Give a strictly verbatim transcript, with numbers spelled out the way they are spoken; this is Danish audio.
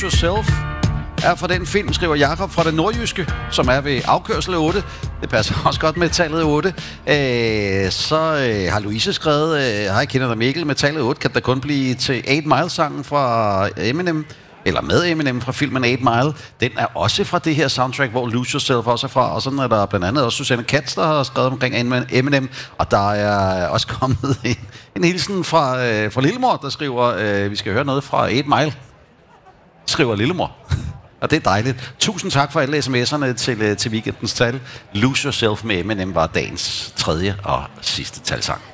Lose Yourself er fra den film, skriver Jakob fra det nordjyske, som er ved afkørsel otte. Det passer også godt med tallet otte. Øh, så øh, har Louise skrevet, øh, hej, kender dig Mikkel, med tallet otte kan der kun blive til otte Mile-sangen fra Eminem, eller med Eminem fra filmen otte Mile. Den er også fra det her soundtrack, hvor Lose Yourself også er fra. Og sådan er der blandt andet også Susanne Katz, der har skrevet omkring Eminem. Og der er også kommet en, en hilsen fra, øh, fra Lillemor, der skriver, øh, vi skal høre noget fra otte Mile. Skriver Lillemor. Og det er dejligt. Tusind tak for alle sms'erne til, til weekendens tal. Lose Yourself med Eminem var dagens tredje og sidste talsang.